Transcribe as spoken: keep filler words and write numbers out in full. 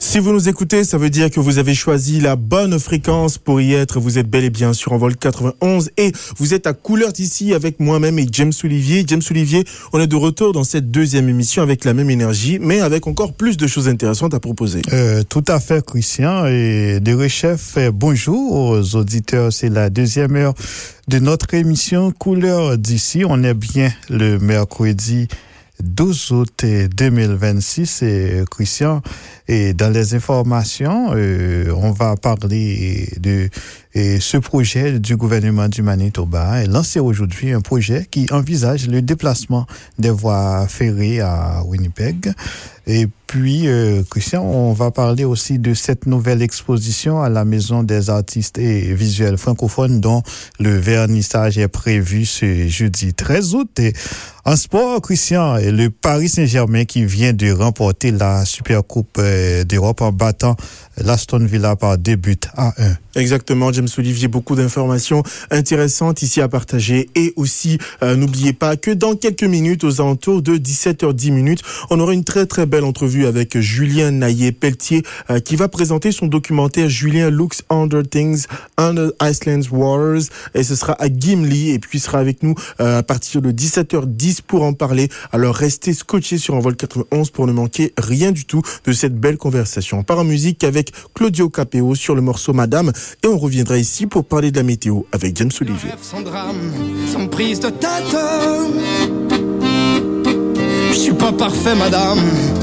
Si vous nous écoutez, ça veut dire que vous avez choisi la bonne fréquence pour y être. Vous êtes bel et bien sur Envol quatre-vingt-onze et vous êtes à Couleur d'ici avec moi-même et James Olivier. James Olivier, on est de retour dans cette deuxième émission avec la même énergie, mais avec encore plus de choses intéressantes à proposer. Euh, tout à fait, Christian. Et de Rechef, bonjour aux auditeurs. C'est la deuxième heure de notre émission Couleur d'ici. On est bien le mercredi douze août deux mille vingt-six, et Christian, et dans les informations, euh, on va parler de et ce projet du gouvernement du Manitoba a lancé aujourd'hui un projet qui envisage le déplacement des voies ferrées à Winnipeg. Et puis, euh, Christian, on va parler aussi de cette nouvelle exposition à la Maison des artistes et visuels francophones dont le vernissage est prévu ce jeudi treize août. Et en sport, Christian, le Paris Saint-Germain qui vient de remporter la Supercoupe d'Europe en battant l'Aston Villa par deux buts à un. Exactement, James Olivier, beaucoup d'informations intéressantes ici à partager. Et aussi, euh, n'oubliez pas que dans quelques minutes, aux alentours de dix-sept heures dix minutes, on aura une très très belle entrevue avec Julien Naillet-Pelletier euh, qui va présenter son documentaire Julien Looks Under Things, Under Iceland's Waters. Et ce sera à Gimli et puis il sera avec nous euh, à partir de dix-sept heures dix pour en parler. Alors restez scotchés sur Envol quatre-vingt-onze pour ne manquer rien du tout de cette belle conversation. On part en musique avec Claudio Capéo sur le morceau Madame. Et on reviendra ici pour parler de la météo avec James Olivier. Sans drame, sans prise de tête. Je suis pas parfait, madame,